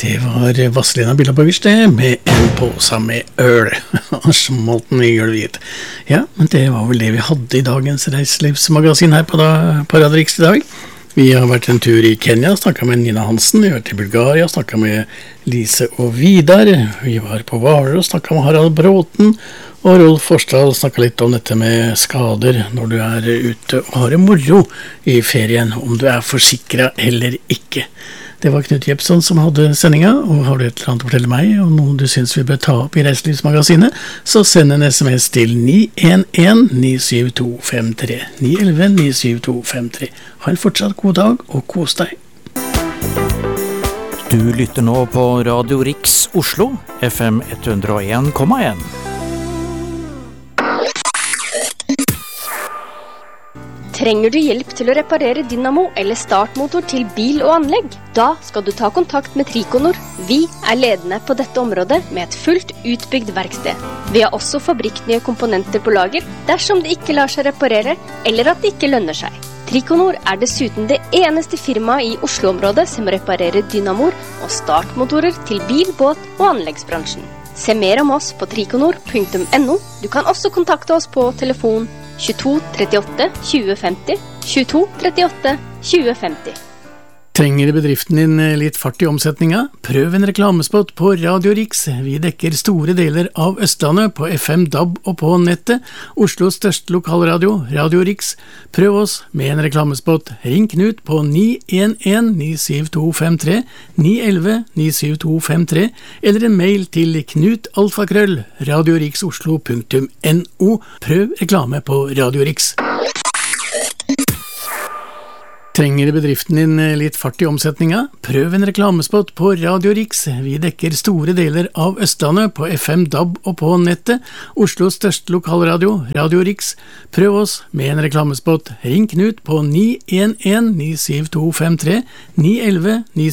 Det var Vazelina Bilabovic det, med en påse med øl. Smolten i gulvet. Ja, men det var vel det vi hadde i dagens reiselivsmagasin her på Radio Riks i dag. Vi har vært en tur i Kenya, snakket med Nina Hansen. Vi har vært i Bulgaria, snakket med Lise og Vidar. Vi var på Hvaler og snakket med Harald Bråten. Og Rolf Forstad snakket litt om dette med skader når du er ute og har det moro i ferien, om du er forsikret eller ikke. Det var Knut Jepsson som hadde sendinga, og har du et eller annet å fortelle meg, og noe du synes vi bør ta opp i Reiselivsmagasinet, så send en SMS til 911-97253, 911-97253. Ha en fortsatt god dag, og kos deg. Du lytter nå på Radio Riks Oslo, FM 101,1. Trenger du hjelp til å reparere dynamo eller startmotor til bil og anlegg? Da skal du ta kontakt med Trikonor. Vi er ledende på dette området med et fullt utbygd verksted. Vi har også fabrikknye komponenter på lager dersom det ikke lar seg reparere eller at det ikke lønner seg. Trikonor er dessuten det eneste firmaet i Oslo-området som reparerer dynamoer og startmotorer til bil, båt og anleggsbransjen. Se mer om oss på trikonor.no. Du kan også kontakte oss på telefon 22 38 20 50, 22 38 20 50. Trenger bedriften din litt fart i omsetninga? Prøv en reklamespot på Radio Riks. Vi dekker store deler av Østlandet på FM, DAB og på nettet. Oslos største lokalradio, Radio Riks. Prøv oss med en reklamespot. Ring Knut på 911-97253, 911-97253, eller en mail til knut@radioriksoslo.no. Prøv reklame på Radio Riks. Trenger bedriften din litt fart i omsetninga? Prøv en reklamespot på Radio Riks. Vi dekker store deler av Østlandet på FM, DAB og på nettet. Oslos største lokalradio, Radio Riks. Prøv oss med en reklamespot. Ring Knut på 911-97253, 911-97253.